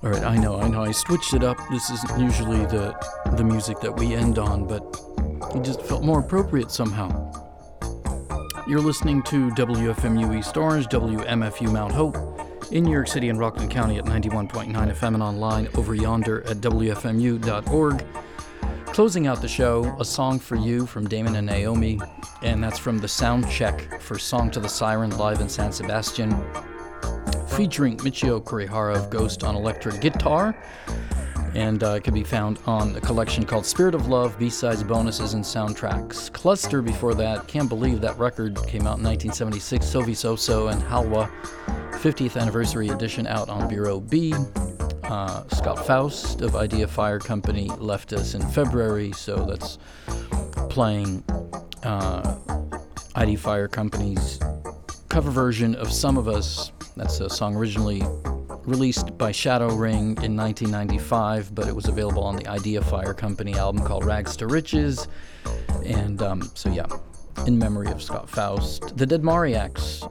All right, I know. I switched it up. This isn't usually the music that we end on, but it just felt more appropriate somehow. You're listening to WFMU East Orange, WMFU Mount Hope, in New York City and Rockland County at 91.9 FM and online over yonder at WFMU.org. Closing out the show, A Song for You from Damon and Naomi, and that's from the sound check for Song to the Siren live in San Sebastian, featuring Michio Kurihara of Ghost on electric guitar, and it can be found on a collection called Spirit of Love, B-Sides, Bonuses, and Soundtracks. Cluster before that, can't believe that record came out in 1976, Sovi Soso and Halwa, 50th anniversary edition out on Bureau B. Scott Faust of Idea Fire Company left us in February, so that's playing Idea Fire Company's cover version of Some of Us. That's a song originally released by Shadow Ring in 1995, but it was available on the Idea Fire Company album called Rags to Riches. And so yeah, in memory of Scott Faust. The Dead Mariacs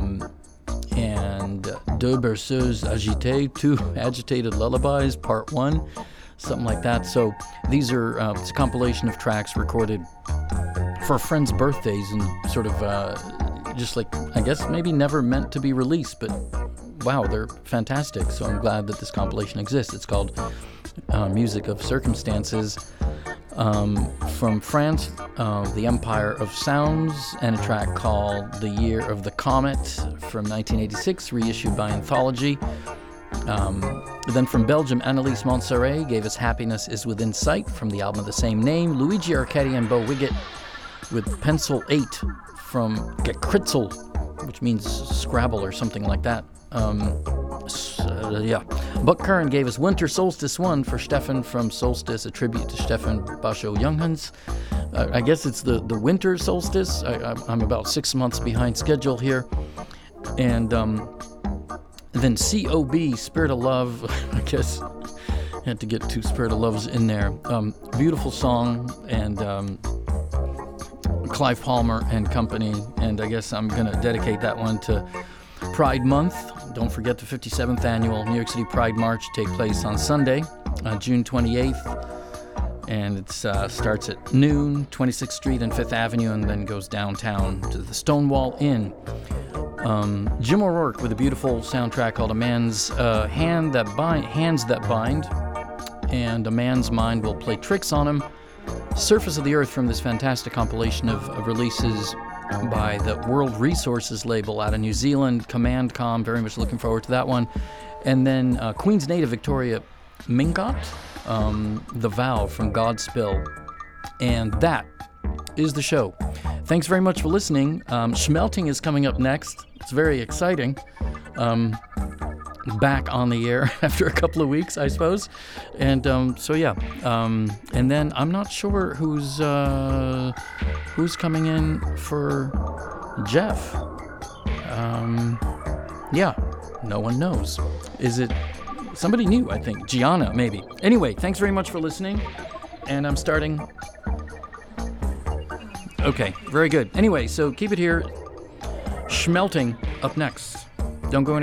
and Deux Berceuses Agitées, Two Agitated Lullabies, Part 1, something like that. So these are, it's a compilation of tracks recorded for friends' birthdays and sort of just like, I guess, maybe never meant to be released, but wow, they're fantastic. So I'm glad that this compilation exists. It's called Music of Circumstances. From France, The Empire of Sounds, and a track called The Year of the Comet from 1986, reissued by Anthology. Then from Belgium, Annelies Montserrat gave us Happiness is Within Sight from the album of the same name. Luigi Archetti and Bo Wiggett with Pencil 8 from Gekritzel, which means Scrabble or something like that. Yeah. Buck Curran gave us Winter Solstice 1 for Stefan from Solstice, a tribute to Stefan Basho Younghans. I guess it's the winter solstice. I'm about 6 months behind schedule here. And then COB, Spirit of Love, I guess had to get two Spirit of Loves in there. Beautiful song, and Clive Palmer and company, and I guess I'm going to dedicate that one to Pride Month. Don't forget the 57th annual New York City Pride March take place on Sunday, June 28th, and it starts at noon, 26th Street and 5th Avenue, and then goes downtown to the Stonewall Inn. Jim O'Rourke with a beautiful soundtrack called A Man's Hands That Bind, and A Man's Mind Will Play Tricks on Him. Surface of the Earth from this fantastic compilation of releases by the World Resources label out of New Zealand, Command Com, very much looking forward to that one. And then Queen's native Victoria Mingot, The Vow from Godspill. And that is the show. Thanks very much for listening. Schmelting is coming up next. It's very exciting. Back on the air after a couple of weeks, I suppose. And so yeah, and then I'm not sure who's coming in for Jeff. Yeah, no one knows. Is it somebody new? I think Gianna, maybe. Anyway, thanks very much for listening, and I'm starting. Okay, very good. Anyway, so keep it here. Schmelting up next. Don't go anywhere.